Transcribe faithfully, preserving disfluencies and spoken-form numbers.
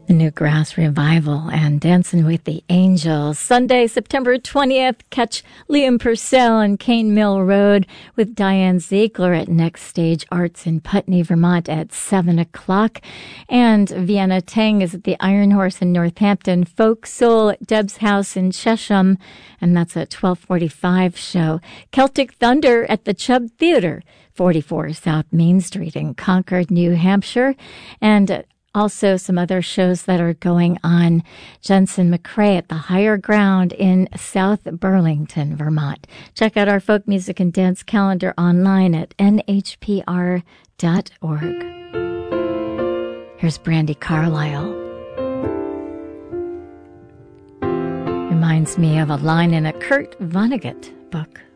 The Newgrass Revival and Dancing with the Angels. Sunday, September twentieth, catch Liam Purcell and Cane Mill Road with Diane Ziegler at Next Stage Arts in Putney, Vermont at seven o'clock. And Vienna Tang is at the Iron Horse in Northampton. Folk Soul at Deb's House in Chesham, and that's a twelve forty-five show. Celtic Thunder at the Chubb Theater, forty-four South Main Street in Concord, New Hampshire. And also some other shows that are going on. Jensen McCrae at the Higher Ground in South Burlington, Vermont. Check out our folk music and dance calendar online at N H P R dot org. Here's Brandi Carlile. Reminds me of a line in a Kurt Vonnegut book.